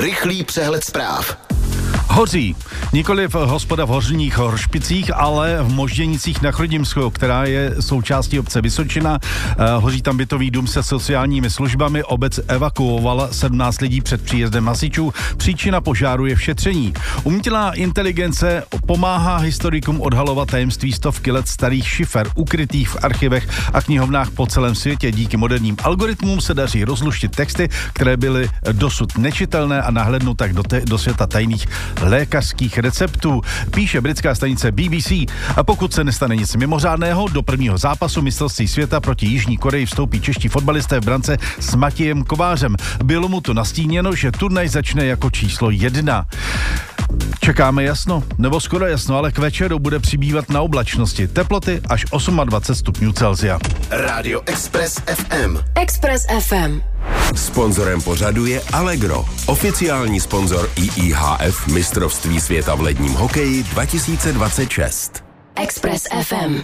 Rychlý přehled zpráv. Hoří. Nikoliv hospoda v Hořních Hořšpicích, ale v Možděnicích na Chrudimsku, která je součástí obce Vysočina. Hoří tam bytový dům se sociálními službami. Obec evakuovala 17 lidí před příjezdem hasičů. Příčina požáru je v šetření. Umělá inteligence pomáhá historikům odhalovat tajemství stovky let starých šifer, ukrytých v archivech a knihovnách po celém světě. Díky moderním algoritmům se daří rozluštit texty, které byly dosud nečitelné a nahlédnout tak do světa tajných lékařských receptů, píše britská stanice BBC. A pokud se nestane nic mimořádného, do prvního zápasu mistrovství světa proti Jižní Koreji vstoupí čeští fotbalisté v brance s Matějem Kovářem. Bylo mu to nastíněno, že turnaj začne jako číslo 1. Čekáme jasno, nebo skoro jasno, ale k večeru bude přibývat na oblačnosti. Teploty až 28 stupňů Celsia. Rádio Express FM. Express FM. Sponzorem pořadu je Allegro, oficiální sponzor IIHF mistrovství světa v ledním hokeji 2026. Express FM.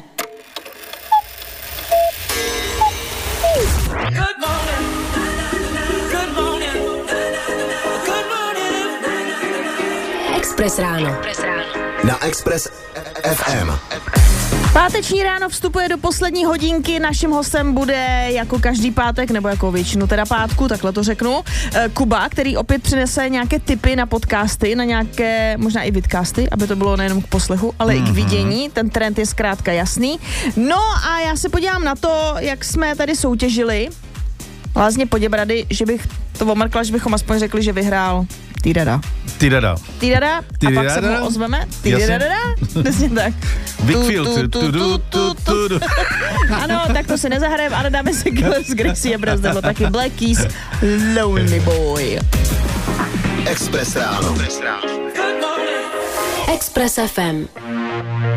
Express ráno. Na Express FM. Páteční ráno vstupuje do poslední hodinky. Naším hostem bude jako každý pátek, nebo jako většinu teda pátku, takhle to řeknu, Kuba, který opět přinese nějaké tipy na podcasty, na nějaké, možná i vidcasty, aby to bylo nejenom k poslechu, ale i k vidění. Ten trend je zkrátka jasný. No a já se podívám na to, jak jsme tady soutěžili. Lázně Poděbrady, že bych to omrkla, že bychom aspoň řekli, že vyhrál Týdada. A pak se mu ozveme. Přesně tak. Wickfield. Ano, tak to si nezahrajem, ale dáme si Killers, Gracie Braz, nebo taky Black Keys, Lonely Boy. Express ráno. Express FM.